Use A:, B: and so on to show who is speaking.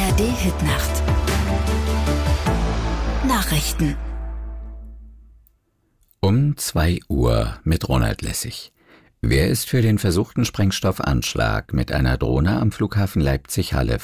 A: ARD-Hitnacht. Nachrichten.
B: Um 2 Uhr mit Ronald Lessig. Wer ist für den versuchten Sprengstoffanschlag mit einer Drohne am Flughafen Leipzig-Halle